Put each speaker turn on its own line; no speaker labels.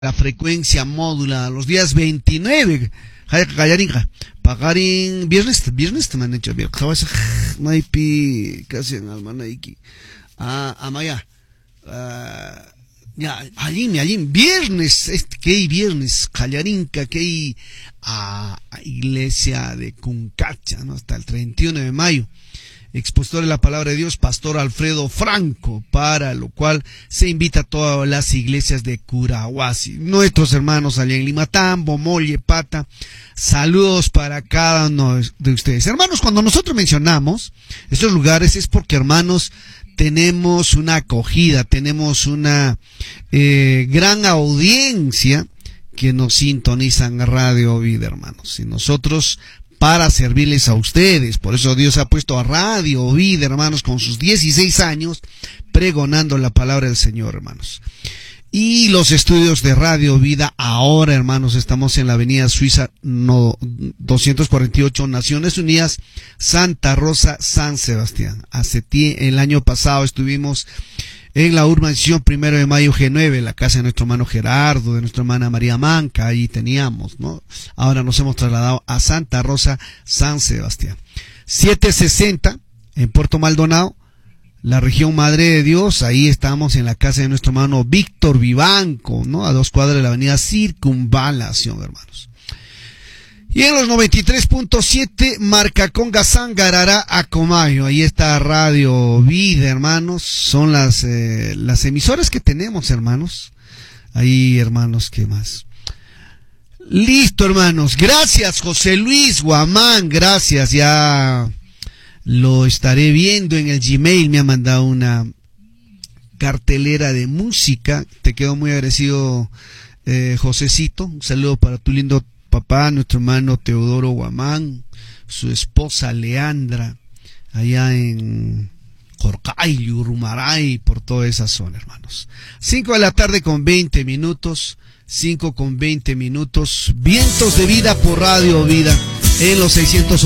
la frecuencia módula los días 29 pagarin viernes me han hecho viernes maypi casi en almanaiki amaya ya allí viernes que viernes callarinca que iglesia de Cuncacha, ¿no? Hasta el 31 de mayo. Expositor de la palabra de Dios, Pastor Alfredo Franco, para lo cual se invita a todas las iglesias de Curahuasi. Nuestros hermanos allá en Limatambo, Molle, Pata, saludos para cada uno de ustedes. Hermanos, cuando nosotros mencionamos estos lugares es porque, hermanos, tenemos una acogida, tenemos una gran audiencia que nos sintonizan Radio Vida, hermanos. Y nosotros para servirles a ustedes. Por eso Dios ha puesto a Radio Vida, hermanos, con sus 16 años, pregonando la palabra del Señor, hermanos. Y los estudios de Radio Vida, ahora, hermanos, estamos en la avenida Suiza 248, Naciones Unidas, Santa Rosa, San Sebastián. El año pasado estuvimos en la urbanización 1 de Mayo G9, la casa de nuestro hermano Gerardo, de nuestra hermana María Manca, ahí teníamos, ¿no? Ahora nos hemos trasladado a Santa Rosa, San Sebastián. 760 en Puerto Maldonado, la región Madre de Dios, ahí estamos en la casa de nuestro hermano Víctor Vivanco, ¿no? A 2 cuadras de la avenida Circunvalación, hermanos. Y en los 93.7, Marcaconga, Sangarará, Acomayo. Ahí está Radio Vida, hermanos. Son las emisoras que tenemos, hermanos. Ahí, hermanos, ¿qué más? Listo, hermanos. Gracias, José Luis Guamán. Gracias. Ya lo estaré viendo en el Gmail. Me ha mandado una cartelera de música. Te quedo muy agradecido, Josecito. Un saludo para tu lindo papá, nuestro hermano Teodoro Guamán, su esposa Leandra, allá en Jorcay, Urumaray, por toda esa zona, hermanos. 5 de la tarde con 20 minutos, 5 con 20 minutos, vientos de vida por Radio Vida, en los 600